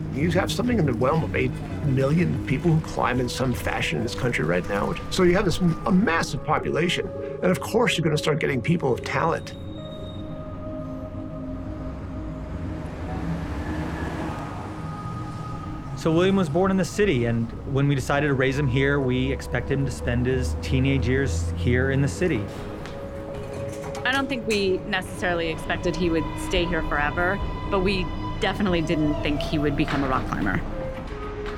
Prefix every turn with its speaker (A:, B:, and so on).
A: You have something in the realm of 8 million people who climb in some fashion in this country right now. So you have a massive population. And of course, you're going to start getting people of talent.
B: So William was born in the city, and when we decided to raise him here, we expected him to spend his teenage years here in the city.
C: I don't think we necessarily expected he would stay here forever, but we definitely didn't think he would become a rock climber.